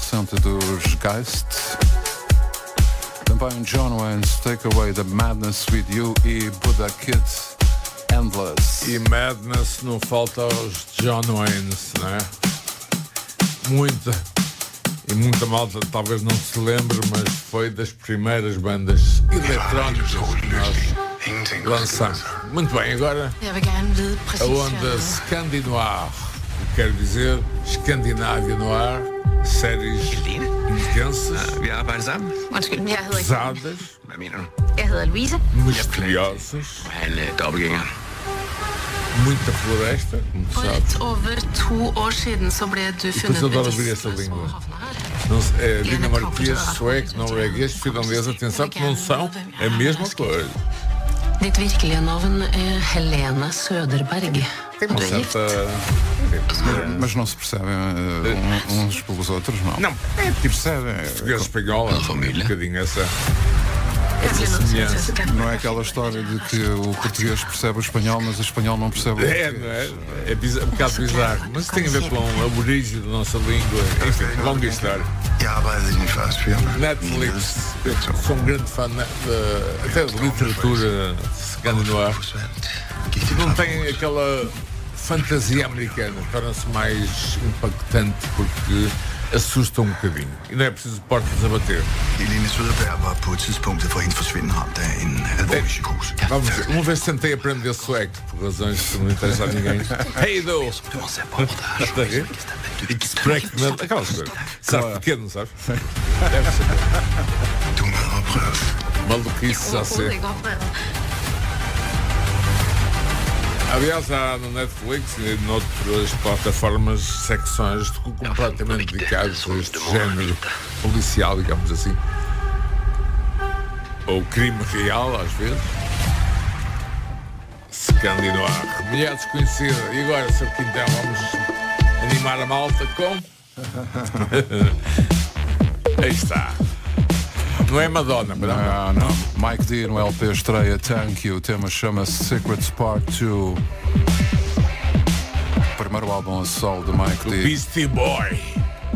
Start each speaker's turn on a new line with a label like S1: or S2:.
S1: recente dos Geist. Também John Wayne's Take Away the Madness With You e Buddha Kid Endless.
S2: E Madness não falta aos John Waynes, não é? Muita malta talvez não se lembre, mas foi das primeiras bandas eletrónicas que nós lançamos. Muito bem, agora a onda Scandinoir, que quer dizer Escandinávia Noir, séries intensas, pesadas, misteriosas, muita floresta, como tu sabes. Depois eu adoro ouvir essa língua. É dinamarquês, sueco, norueguês, finlandês, atenção que não são a mesma coisa.
S3: Ditt virkelige navn é Helena Söderberg.
S1: Tem uma certa... Mas não se percebem uns pelos outros, não?
S2: Não, é tipo português espanhol, um bocadinho essa semelhança.
S1: Não é aquela história de que o português percebe o espanhol, mas o espanhol não percebe o português.
S2: Não é? É um bocado bizarro, mas tem a ver com a origem da nossa língua. Enfim, longa história. Netflix, sou um grande fã até de literatura Scandinoir. Não tem aquela fantasia americana, torna-se mais impactante porque assusta um bocadinho. E não é preciso portas a bater. Uma vez tentei aprender sueco, por razões que não interessam a ninguém. Hey, do! Aquelas coisas. Sabe, pequeno, sabe? Deve ser. Maluquice já sei. Aliás, há no Netflix e noutras plataformas secções completamente dedicadas a este género policial, digamos assim. Ou crime real, às vezes. Scandinoir. Mulher desconhecida. E agora, Sr. Quintão, vamos animar a malta com... Aí está. Não é Madonna,
S1: não. Mike D no LP estreia Thank You. O tema chama-se Secrets Part 2. Primeiro álbum a solo de Mike D.
S2: Beastie Boy.